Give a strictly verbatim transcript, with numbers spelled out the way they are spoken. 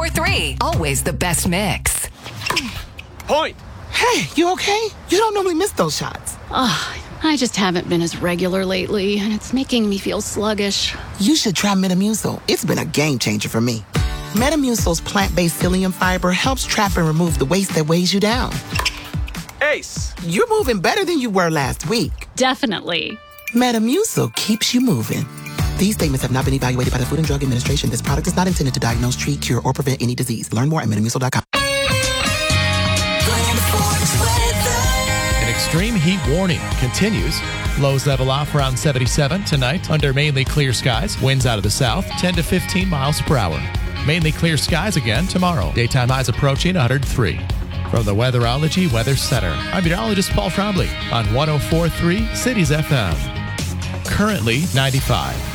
four three. Always the best mix. Point. Hey, you okay? You don't normally miss those shots. Ugh, I just haven't been as regular lately, and it's making me feel sluggish. You should try Metamucil. It's been a game changer for me. Metamucil's plant-based psyllium fiber helps trap and remove the waste that weighs you down. Ace. You're moving better than you were last week. Definitely. Metamucil keeps you moving. These statements have not been evaluated by the Food and Drug Administration. This product is not intended to diagnose, treat, cure, or prevent any disease. Learn more at metamucil dot com. An extreme heat warning continues. Lows level off around seventy-seven tonight under mainly clear skies. Winds out of the south, ten to fifteen miles per hour. Mainly clear skies again tomorrow. Daytime highs approaching one hundred three. From the Weatherology Weather Center, I'm meteorologist Paul Trombley on one oh four point three Cities F M. Currently ninety-five.